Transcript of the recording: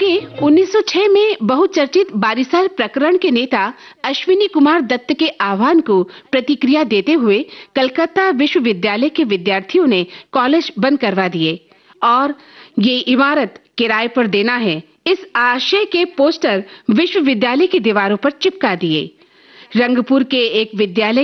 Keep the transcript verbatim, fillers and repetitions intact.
आगे उन्नीस सौ छह में बहुचर्चित बारिसाल प्रकरण के नेता अश्विनी कुमार दत्त के आह्वान को प्रतिक्रिया देते हुए कलकत्ता विश्वविद्यालय के विद्यार्थियों ने कॉलेज बंद करवा दिए और ये इमारत किराए पर देना है, इस आशय के पोस्टर विश्वविद्यालय की दीवारों पर चिपका दिए। रंगपुर के एक विद्यालय